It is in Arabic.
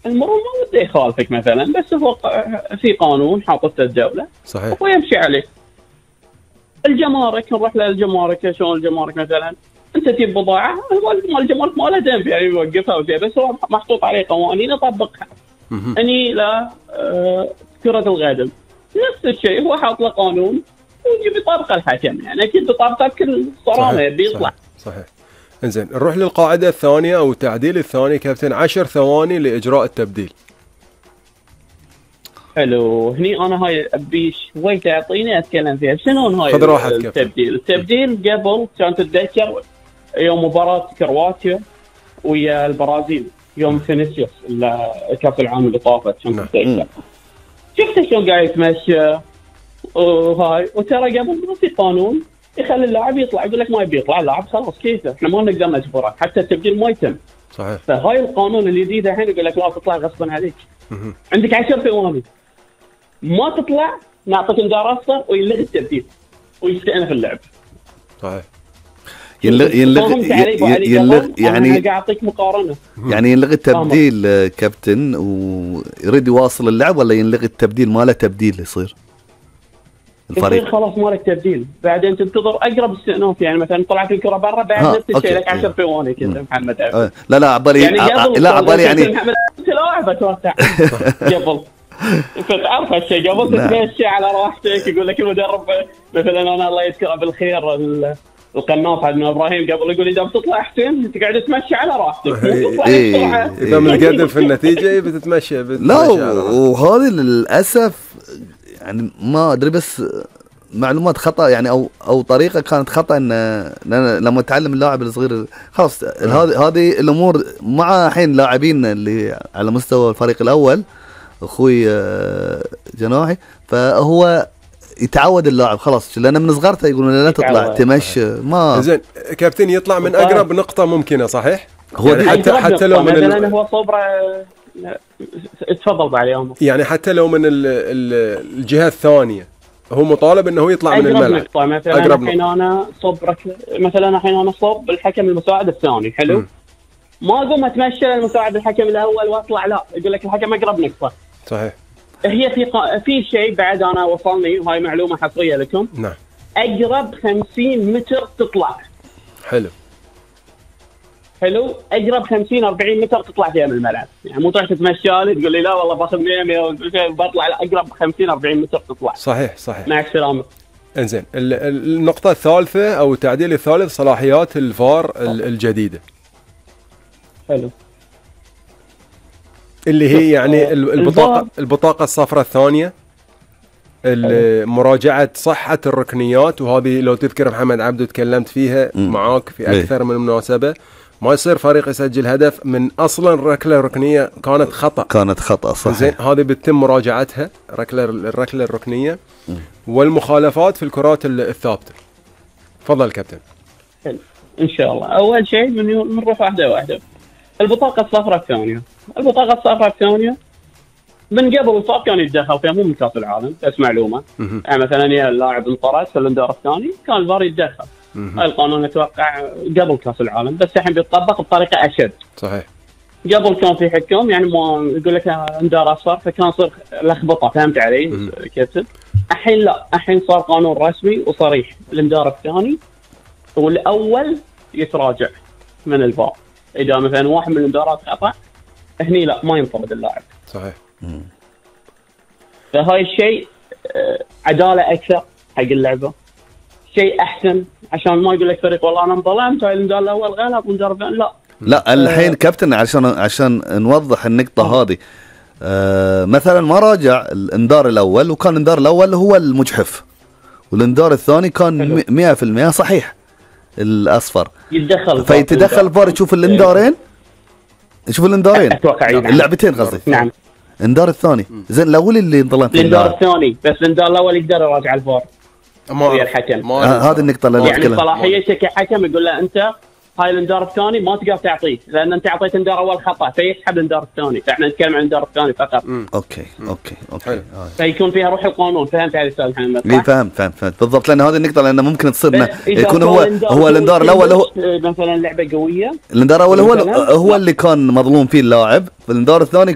المرور ما وده يخالفك مثلا، بس هو في قانون حاطته الدوله صحيح ويمشي عليه. الجمارك نروح للجمارك، شلون الجمارك مثلا انت تجيب بضاعه، مال الجمارك ما له ذنب يعني يوقفها وشيء، بس هو محطوط عليه قوانين يطبقها. اني لا كره القدم نفس الشيء، هو حاط له قانون ويجي بيطبق الحكم، يعني اكيد بيطبقه بكل صرامه بيطلع. صحيح. انزين نروح للقاعده الثانيه او التعديل الثاني كابتن، 10 ثواني لاجراء التبديل. حلو، هني انا هاي ابي شوي تعطيني اتكلم فيها. شنو هاي خذ راحتك التبديل؟ التبديل قبل كان تتذكر يوم مباراه كرواتيا ويا البرازيل يوم فينيسيوس كاس العالم اللي طافت، كان تتذكر شفت شلون قاعد يتمشى وهاي، وترى قبل ما في قانون يخلي اللاعب يطلع، يقول لك ما يبي يطلع اللاعب خلاص كيفه، احنا ما نقدر نجبره، حتى التبديل ما يتم. صحيح. فهاي القانون الجديد الحين يقول لك لا تطلع غصبا عليك. عندك 10 ثواني ما تطلع نعطيك انذار اصفر ويلغي التبديل ويستأنف اللعب. صحيح. ينلغي يعني قاعد اعطيك مقارنه، يعني ينلغي التبديل كابتن ويريد يواصل اللعب، ولا ينلغي التبديل ما له تبديل يصير الفريق خلاص ما لك تبديل، بعدين تنتظر اقرب استئناف، يعني مثلا طلعت الكره برا بعد نفس الشيء لك 10 ثواني كذا محمد. لا عبالي يعني لا عبالي يعني محمد لاعب اتوقع قبل انت تعرف هالشيء، قبل تتمشي على راحتك، يقول لك المدرب مثلا انا الله يذكره بالخير القناص عندنا ابراهيم قبل يقول اذا بتطلع حسين تقعد تمشي على راحتك، اذا متقدم في النتيجه بتتمشى لا. وهذه للاسف يعني ما ادري، بس معلومات خطا يعني او طريقه كانت خطا، ان لما تعلم اللاعب الصغير خلاص هذه الامور مع الحين لاعبين اللي على مستوى الفريق الاول اخوي جناحي، فهو يتعود اللاعب خلاص، لان من صغرته يقولون لا تطلع تمشي. ما زين كابتن يطلع من اقرب نقطه ممكنه صحيح؟ هو يعني حتى لو من مثلا هو صبره اتفضل بعد يوم، يعني حتى لو من الجهه الثانيه هو مطالب انه يطلع من الملعب. مثلا الحين انا صبرك، مثلا الحين انا صوب الحكم المساعد الثاني، حلو، ما اقوم اتمشى للمساعد الحكم الاول واطلع، لا يقول لك الحكم اقرب نقطه. صحيح. هي في شيء بعد انا وصلني، وهاي معلومه حصريه لكم. نعم. اقرب 50 متر تطلع. حلو، اقرب 50 40 متر تطلع فيها من الملعب، يعني مو تروح تتمشى لي تقول لي لا والله باخذ 100 بطلع، لا اقرب 50 40 متر تطلع. صحيح. مع السلامه. انزين النقطه الثالثه او التعديل الثالث، صلاحيات الفار الجديده. حلو. اللي هي يعني البطاقه الصفراء الثانيه، مراجعه صحه الركنيات، وهذه لو تذكر محمد عبده تكلمت فيها معاك في اكثر من مناسبه. ما يصير فريق يسجل هدف من اصلا ركله ركنيه كانت خطا صحيح. زين هذه بتتم مراجعتها الركله الركنيه والمخالفات في الكرات الثابته. تفضل كابتن. حلو ان شاء الله. اول شيء بنروح واحده. البطاقه الصفراء الثانيه من قبل الصف كان يتدخل فيها، مو من كاس العالم، بس معلومه. يعني مثلا يا اللاعب انطرد في الانذار الثاني كان الفار يتدخل. هاي القانون اتوقع قبل كاس العالم، بس الحين بيطبق بطريقه اشد. صحيح. قبل كان في حكم يعني ما يقول لك انذار اصفر، فكان صار لخبطه، فهمت علي كابتن؟ الحين لا، الحين صار قانون رسمي وصريح، الانذار الثاني والاول يتراجع من الفار، اذا مثلا واحد من الانذارات خطا هني لا ما ينطرد اللاعب. صحيح. فهاي الشيء عداله اكثر حق اللعبه، شيء احسن، عشان ما يقول لك فريق والله انا انظلمت، هاي الانذار الاول غلط والانذار الثاني لا الحين كابتن عشان نوضح النقطه هذه، مثلا ما راجع الانذار الاول، وكان الانذار الاول هو المجحف، والانذار الثاني كان 100% صحيح الاصفر، يتدخل فيتدخل الفار يشوف الانذارين، اللعبتين قصدي. نعم. الانذار الثاني زين الاول اللي انظلمت الانذار الثاني، بس الانذار الاول يقدر يراجع الفار ويا الحكم. هذه النقطه اللي يعني صلاحيته كحكم يقول له انت هاي الانذار الثاني ما تقدر تعطيه، لان انت اعطيت انذار اول خطا، فيسحب الانذار الثاني، فاحنا نتكلم عن الانذار الثاني فقط. اوكي فيكون فيها روح القانون. فهمت علي استاذ محمد؟ اي فهمت بالضبط، لان هذه النقطه لان ممكن تصير يكون هو الانذار الاول هو مثلا لعبه قويه، الانذار الاول هو اللي كان مظلوم فيه اللاعب، الانذار الثاني